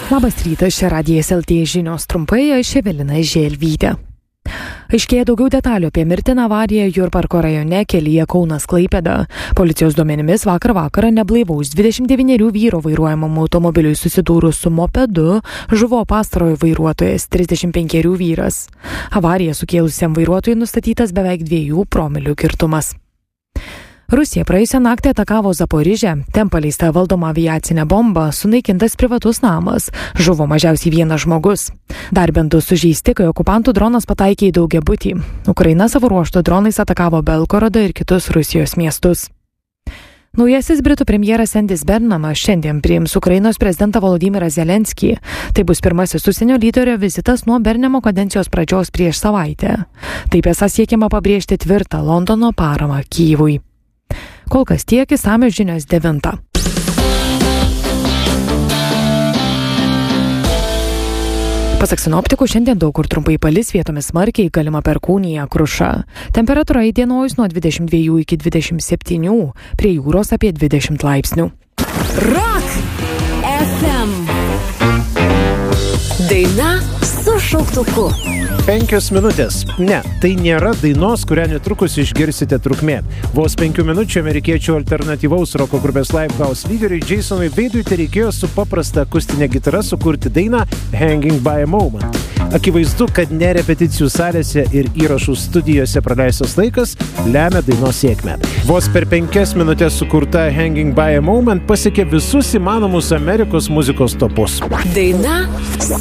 Labas rytas, čia Radijas LT žinios trumpai, aš Evelina Želvytė. Aiškėja daugiau detalių apie mirtiną avariją Jurbarko rajone kelyje Kaunas-Klaipėda. Policijos duomenimis vakar vakarą neblaivaus 29 vyro vairuojamam automobiliui susidūrus su mopedu žuvo pastarojo vairuotojas 35 vyras. Avariją sukėlusiam vairuotojui nustatytas beveik 2 promilių girtumas. Rusija praėjusią naktį atakavo Zaporižę, ten paleista valdoma aviacinė bomba, sunaikintas privatus namas, žuvo mažiausiai 1 žmogus. Dar bent 2 sužeisti, kai okupantų dronas pataikė į daugiabutį. Ukraina savo ruožtu dronais atakavo Belgorodą ir kitus Rusijos miestus. Naujasis Britų premjeras Endis Bernamas šiandien priims Ukrainos prezidentą Volodymyrą Zelenskį. Tai bus pirmasis užsienio lyderio vizitas nuo Bernamo kadencijos pradžios prieš savaitę. Taip esą siekiama pabrėžti tvirtą Londono paramą Kyjivui. Kol kas tiek, išsamios žinios 9. Pasak sinoptikų, šiandien daug kur trumpai palis, vietomis smarkiai, galima perkūnija, kruša. Temperatūra įdienojus nuo 22 iki 27, prie jūros apie 20 laipsnių. Rock FM. Daina su šauktuku. 5 minutės. Ne, tai nėra dainos, kurią netrukus išgirsite trukmė. Vos 5 minučių amerikiečių alternatyvaus roko grupės Lifehouse lyderiui Jasonui Vadui tereikėjo su paprasta akustinė gitara sukurti dainą Hanging by a Moment. Akivaizdu, kad ne repeticijų salėse ir įrašų studijose praleistas laikas lemia dainos sėkmę. Vos per 5 minutės sukurta Hanging by a Moment pasiekė visus įmanomus Amerikos muzikos topus. Daina